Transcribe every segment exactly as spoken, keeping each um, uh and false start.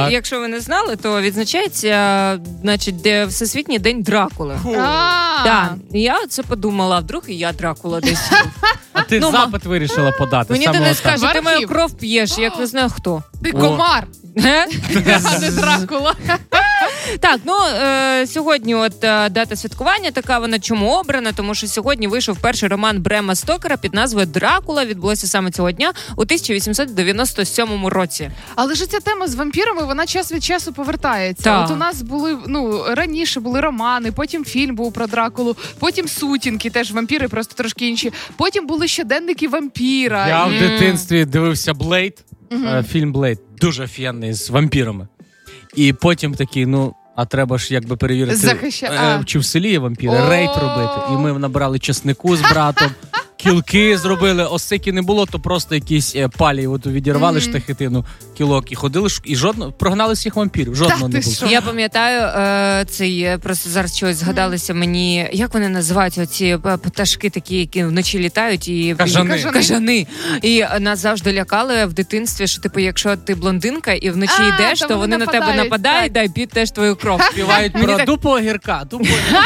Так. якщо ви не знали, то відзначається, значить, де Всесвітній день Дракули. Так, я це подумала, а вдруг і я Дракула десь. А ти Ну, запит вирішила подати. Мені ти самого не старого. скажеш, ти мою кров п'єш, як не знаю хто. Ти комар, Ге? а не Дракула. Так, ну е, сьогодні от е, дата святкування така, вона чому обрана, тому що сьогодні вийшов перший роман Брема Стокера під назвою «Дракула». Відбулося саме цього дня у тисяча вісімсот дев'яносто сьомому році. Але ж ця тема з вампірами, вона час від часу повертається. Так. От у нас були, ну, раніше були романи, потім фільм був про Дракулу, потім сутінки, теж вампіри, просто трошки інші. Потім були щоденники вампіра. Я І- в дитинстві дивився «Блейд», е, фільм «Блейд», дуже офігенний, з вампірами. І потім такий, ну, а треба ж якби перевірити, Захища- е, а. чи в селі є вампіри, О. рейд робити. І ми набрали чеснику з братом, кілки зробили, осики не було, то просто якісь е, палі от відірвали штахетину, кілок і ходили, ш- і жодного, прогнали всіх вампірів, жодного Та не ти було. що? Я пам'ятаю, е, цей, е, просто зараз чогось згадалися мені, як вони називають оці е, пташки такі, які вночі літають і... Кажани. і- Кажани. І нас завжди лякали в дитинстві, що типу, якщо ти блондинка і вночі А, йдеш, то то вони вони на тебе нападають, нападають, да, і п'ють теж твою кров. Співають Мені про так- дупу огірка, дупу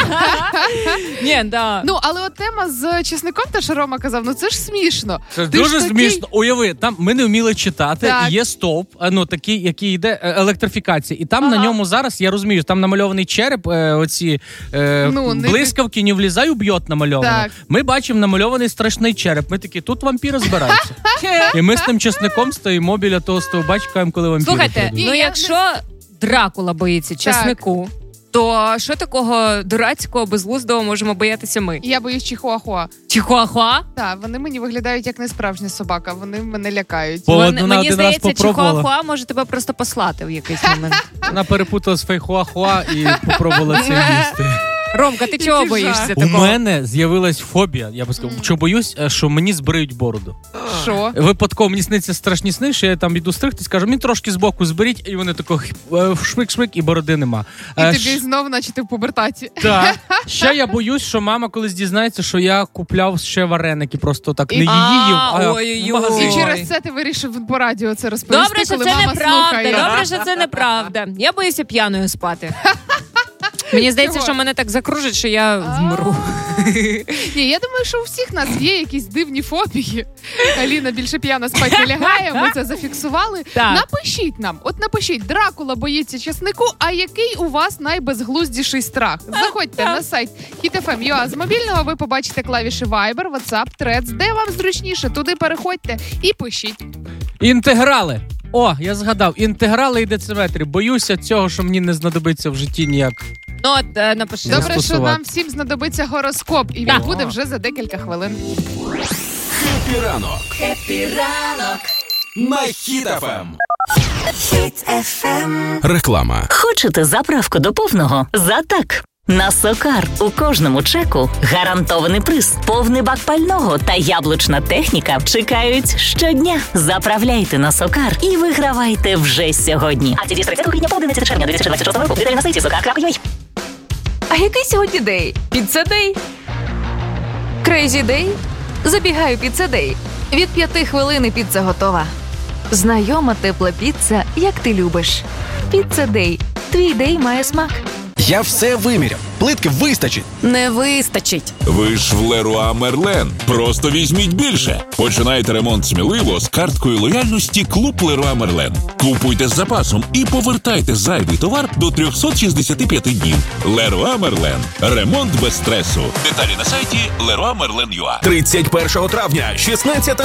Ні, да. Ну, але от тема з чесником, те, що Рома казав, ну це ж смішно. Це Ти ж дуже такий- смішно. Уяви, там ми не вміли читати, Так. є стовп, е, ну такий, який йде е, електрифікація. І там Ага. на ньому зараз, я розумію, там намальований череп, е, оці е, Ну, не- блискавки, не влізай, уб'єт намальовано. Так. Ми бачимо намальований страшний череп. Ми такі, тут вампіри збираються. І ми з тим чесником стоїмо біля того стовбачка, коли вампіри Слухайте, прийдуть. ну Ні, я якщо Дракула боїться чеснику, то що такого дурацького, безглуздого можемо боятися ми? Я боюсь чихуахуа. Чихуахуа? Так, вони мені виглядають як несправжня собака, вони мене лякають. По Мен- одну на Мені один раз здається, попробувала. Чихуахуа може тебе просто послати в якийсь момент. Вона перепутала з фейхуахуа і попробувала це їсти. Ромка, ти чого Який боїшся жах. У такого? мене з'явилась фобія, я би сказав, що боюсь, е, що мені збриють бороду. Що? Випадково мені сниться страшні сни, що я там йду стригтись, кажу, мені трошки збоку зберіть, і вони тако е, швик-швик, і бороди нема. І Е, тобі ш- знов, наче ти в пубертаті. Так. Ще я боюсь, що мама колись дізнається, що я купляв ще вареники, просто так І- не її їв, А, а ой-ой-ой. в магазині. І через це ти вирішив по радіо це розповісти, Добре, що коли це мама неправда. слухає. Добре, що це неправда. Я боюся п'яною спати. Мені здається, Чого? що мене так закружить, що я вмру. Ні, я думаю, що у всіх нас є якісь дивні фобії. Аліна більше п'яна спать не лягає, ми це зафіксували. Так. Напишіть нам, от напишіть, Дракула боїться чеснику, а який у вас найбезглуздіший страх? Заходьте на сайт хіт еф ем точка ю а з мобільного, ви побачите клавіші Viber, WhatsApp, Threads, де вам зручніше, туди переходьте і пишіть. Інтеграли. О, я згадав, інтеграли і дециметри. Боюся цього, що мені не знадобиться в житті ніяк. Ну, от, е, напиши. Добре. Добре, що Застосувати. нам всім знадобиться гороскоп, і він Так. буде вже за декілька хвилин. Хеппі ранок. Хеппі ранок. На Хіт еф ем. Хіт еф ем. Реклама. Хочете заправку до повного? За так. На Сокар у кожному чеку гарантований приз, повний бак пального та яблучна техніка чекають щодня. Заправляйте на Сокар і вигравайте вже сьогодні. Акція діє з тридцятого квітня по одинадцяте червня дві тисячі двадцять шостого року. Деталі на сайті сокар крапка ю а. А який сьогодні день? Піца Дей? Крейзі Дей? Забігаю Піца Дей. Від п'яти хвилин і піца готова. Знайома тепла піца, як ти любиш. Піца Дей. Твій дей має смак. Я все виміряв. Плитки вистачить. Не вистачить. Ви ж в Леруа Мерлен. Просто візьміть більше. Починайте ремонт сміливо з карткою лояльності Клуб Леруа Мерлен. Купуйте з запасом і повертайте зайвий товар до триста шістдесят п'ять днів. Леруа Мерлен. Ремонт без стресу. Деталі на сайті леруа мерлен крапка ю а. тридцять першого травня, шістнадцята